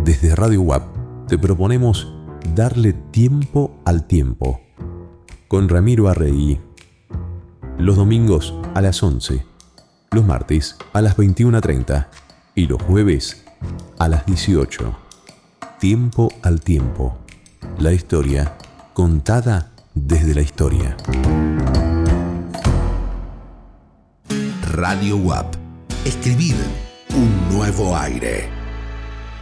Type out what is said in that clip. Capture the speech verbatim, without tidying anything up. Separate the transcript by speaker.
Speaker 1: Desde Radio U A P te proponemos darle tiempo al tiempo. Con Ramiro Arregui. Los domingos a las once, los martes a las veintiuna treinta y los jueves a las dieciocho. Tiempo al tiempo. La historia contada desde la historia.
Speaker 2: Radio U A P. Escribir un nuevo aire.